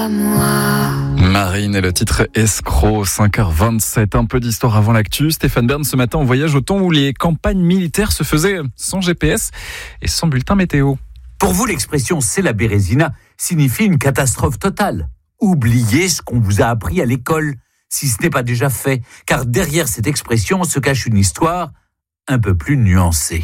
à moi. Marine et le titre Escroc, 5h27. Un peu d'histoire avant l'actu. Stéphane Bern ce matin en voyage au temps où les campagnes militaires se faisaient sans GPS et sans bulletin météo. Pour vous, l'expression « c'est la Bérésina » signifie une catastrophe totale. Oubliez ce qu'on vous a appris à l'école, si ce n'est pas déjà fait, car derrière cette expression se cache une histoire un peu plus nuancée.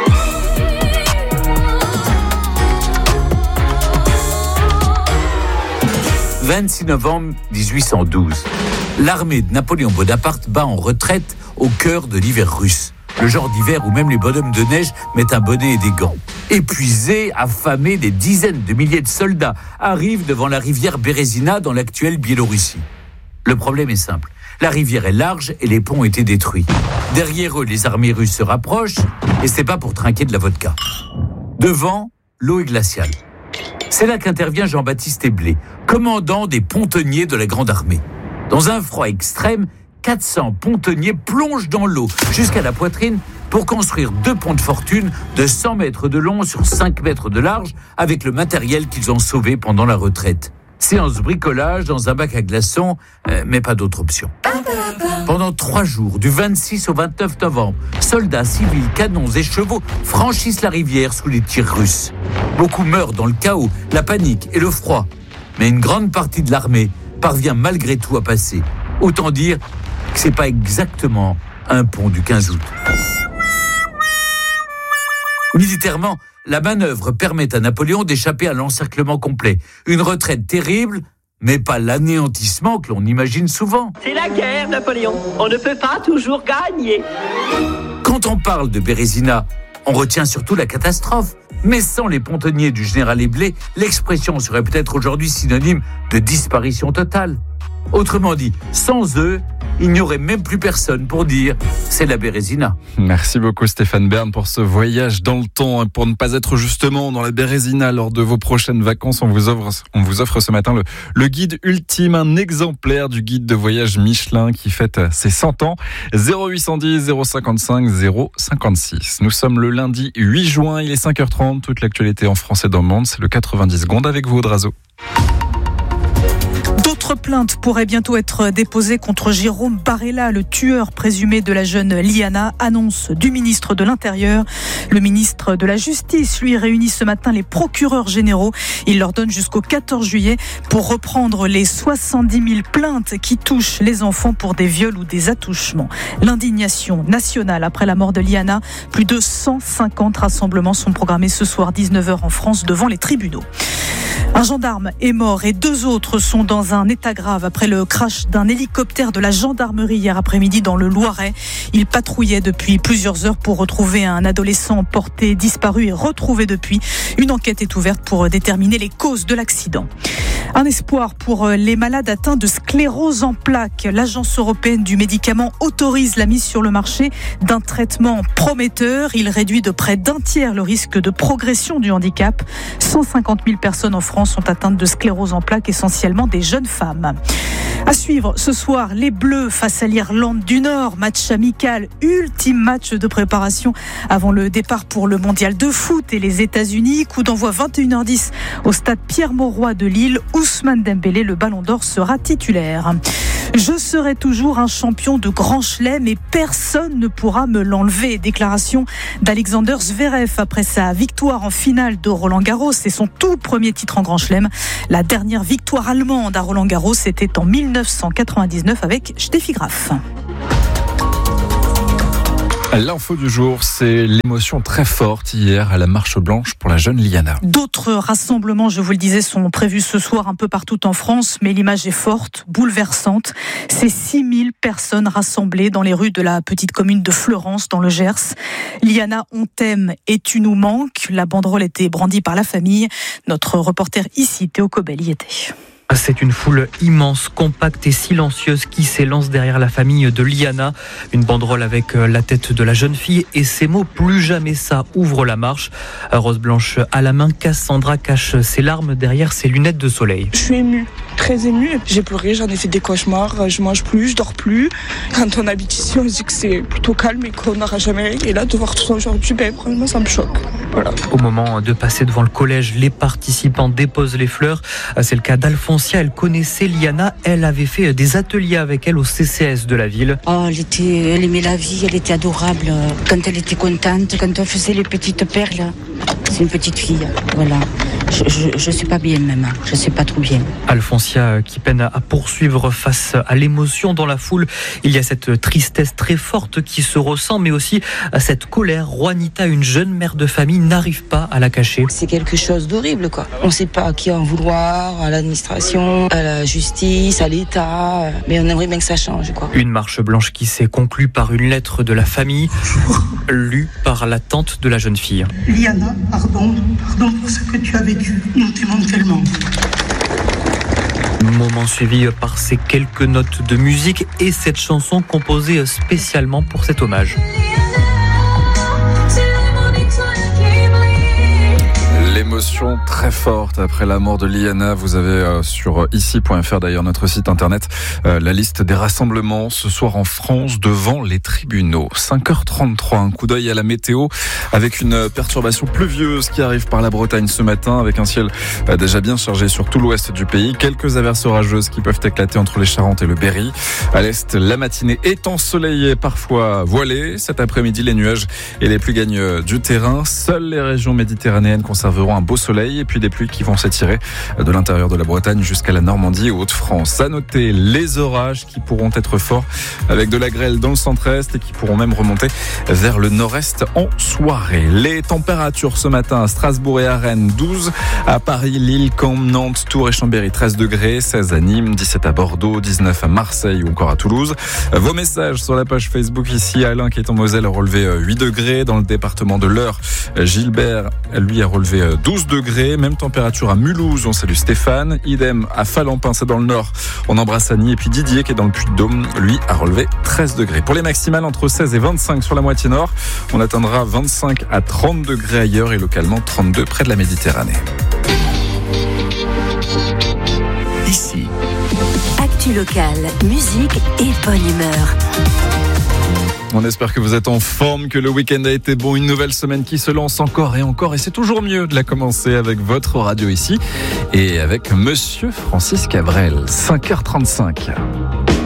« 26 novembre 1812. L'armée de Napoléon Bonaparte bat en retraite au cœur de l'hiver russe. Le genre d'hiver où même les bonhommes de neige mettent un bonnet et des gants. Épuisés, affamés, des dizaines de milliers de soldats arrivent devant la rivière Bérésina dans l'actuelle Biélorussie. Le problème est simple. La rivière est large et les ponts ont été détruits. Derrière eux, les armées russes se rapprochent et c'est pas pour trinquer de la vodka. Devant, l'eau est glaciale. C'est là qu'intervient Jean-Baptiste Éblé, commandant des pontonniers de la Grande Armée. Dans un froid extrême, 400 pontonniers plongent dans l'eau jusqu'à la poitrine pour construire 2 ponts de fortune de 100 mètres de long sur 5 mètres de large avec le matériel qu'ils ont sauvé pendant la retraite. Séance bricolage dans un bac à glaçons, mais pas d'autre option. Pendant 3 jours, du 26 au 29 novembre, soldats, civils, canons et chevaux franchissent la rivière sous les tirs russes. Beaucoup meurent dans le chaos, la panique et le froid. Mais une grande partie de l'armée parvient malgré tout à passer. Autant dire que c'est pas exactement un pont du 15 août. Militairement, la manœuvre permet à Napoléon d'échapper à l'encerclement complet. Une retraite terrible, mais pas l'anéantissement que l'on imagine souvent. C'est la guerre, Napoléon. On ne peut pas toujours gagner. Quand on parle de Bérésina, on retient surtout la catastrophe. Mais sans les pontonniers du général Éblé, l'expression serait peut-être aujourd'hui synonyme de disparition totale. Autrement dit, sans eux, il n'y aurait même plus personne pour dire « c'est la Bérésina ». Merci beaucoup Stéphane Bern pour ce voyage dans le temps. Pour ne pas être justement dans la Bérésina lors de vos prochaines vacances, on vous offre ce matin le guide ultime, un exemplaire du guide de voyage Michelin qui fête ses 100 ans. 0810 055 056. Nous sommes le lundi 8 juin, il est 5h30. Toute l'actualité en français dans le monde, c'est le 90 secondes avec vous, Audrazo. D'autres plaintes pourraient bientôt être déposées contre Jérôme Barella, le tueur présumé de la jeune Liana, annonce du ministre de l'Intérieur. Le ministre de la Justice, lui, réunit ce matin les procureurs généraux. Il leur donne jusqu'au 14 juillet pour reprendre les 70 000 plaintes qui touchent les enfants pour des viols ou des attouchements. L'indignation nationale après la mort de Liana. Plus de 150 rassemblements sont programmés ce soir 19h en France devant les tribunaux. Un gendarme est mort et 2 autres sont dans un état grave après le crash d'un hélicoptère de la gendarmerie hier après-midi dans le Loiret. Il patrouillait depuis plusieurs heures pour retrouver un adolescent porté disparu et retrouvé depuis. Une enquête est ouverte pour déterminer les causes de l'accident. Un espoir pour les malades atteints de sclérose en plaques. L'Agence européenne du médicament autorise la mise sur le marché d'un traitement prometteur. Il réduit de près d'un tiers le risque de progression du handicap. 150 000 personnes en France sont atteintes de sclérose en plaques, essentiellement des jeunes femmes. À suivre ce soir, les Bleus face à l'Irlande du Nord. Match amical, ultime match de préparation avant le départ pour le mondial de foot et les États-Unis. Coup d'envoi 21h10 au stade Pierre-Mauroy de Lille. Ousmane Dembélé, le Ballon d'Or, sera titulaire. Je serai toujours un champion de Grand Chelem et personne ne pourra me l'enlever. Déclaration d'Alexander Zverev après sa victoire en finale de Roland-Garros. C'est son tout premier titre en Grand Chelem. La dernière victoire allemande à Roland-Garros, c'était en 1999 avec Steffi Graf. L'info du jour, c'est l'émotion très forte hier à la Marche Blanche pour la jeune Liana. D'autres rassemblements, je vous le disais, sont prévus ce soir un peu partout en France, mais l'image est forte, bouleversante. C'est 6000 personnes rassemblées dans les rues de la petite commune de Fleurance, dans le Gers. Liana, on t'aime et tu nous manques. La banderole était brandie par la famille. Notre reporter ici, Théo Cobel, y était. C'est une foule immense, compacte et silencieuse qui s'élance derrière la famille de Liana. Une banderole avec la tête de la jeune fille et ces mots « Plus jamais ça » ouvre la marche. Rose blanche à la main, Cassandra cache ses larmes derrière ses lunettes de soleil. Je suis émue. très émue. J'ai pleuré, j'en ai fait des cauchemars, je mange plus, je dors plus. Quand on habite ici, on se dit que c'est plutôt calme et qu'on n'aura jamais rien. Et là, de voir tout ça aujourd'hui, vraiment, ça me choque. Voilà. Au moment de passer devant le collège, les participants déposent les fleurs. C'est le cas d'Alfoncia. Elle connaissait Liana. Elle avait fait des ateliers avec elle au CCS de la ville. Oh, elle aimait la vie, elle était adorable. Quand elle était contente, quand on faisait les petites perles, c'est une petite fille, voilà. Je suis pas bien même, je suis pas trop bien. Alfoncia qui peine à poursuivre face à l'émotion dans la foule. Il y a cette tristesse très forte qui se ressent, mais aussi cette colère. Juanita, une jeune mère de famille, n'arrive pas à la cacher. C'est quelque chose d'horrible, quoi. On sait pas à qui en vouloir, à l'administration, à la justice, à l'État, mais on aimerait bien que ça change, quoi. Une marche blanche qui s'est conclue par une lettre de la famille, lue par la tante de la jeune fille. Liana, pardon pour ce que tu as vécu. Nous t'aimons tellement. Moment suivi par ces quelques notes de musique et cette chanson composée spécialement pour cet hommage. L'émotion très forte après la mort de Liana. Vous avez sur ici.fr d'ailleurs notre site internet la liste des rassemblements ce soir en France devant les tribunaux. 5h33, un coup d'œil à la météo avec une perturbation pluvieuse qui arrive par la Bretagne ce matin avec un ciel déjà bien chargé sur tout l'ouest du pays. Quelques averses orageuses qui peuvent éclater entre les Charentes et le Berry. À l'est, la matinée est ensoleillée, parfois voilée. Cet après-midi, les nuages et les pluies gagnent du terrain. Seules les régions méditerranéennes conserveront un beau soleil et puis des pluies qui vont s'étirer de l'intérieur de la Bretagne jusqu'à la Normandie et Hauts-de-France. À noter les orages qui pourront être forts avec de la grêle dans le centre-est et qui pourront même remonter vers le nord-est en soirée. Les températures ce matin à Strasbourg et à Rennes, 12 à Paris, Lille, Caen, Nantes, Tours et Chambéry, 13 degrés, 16 à Nîmes, 17 à Bordeaux, 19 à Marseille ou encore à Toulouse. Vos messages sur la page Facebook ici, Alain qui est en Moselle a relevé 8 degrés. Dans le département de l'Eure, Gilbert lui a relevé 12 degrés, même température à Mulhouse, on salue Stéphane, idem à Falampin, c'est dans le nord, on embrasse Annie, et puis Didier qui est dans le Puy-de-Dôme, lui a relevé 13 degrés. Pour les maximales entre 16 et 25 sur la moitié nord, on atteindra 25 à 30 degrés ailleurs et localement 32 près de la Méditerranée. Ici, actu locale, musique et bonne humeur. On espère que vous êtes en forme, que le week-end a été bon. Une nouvelle semaine qui se lance encore et encore. Et c'est toujours mieux de la commencer avec votre radio ici et avec Monsieur Francis Cabrel. 5h35.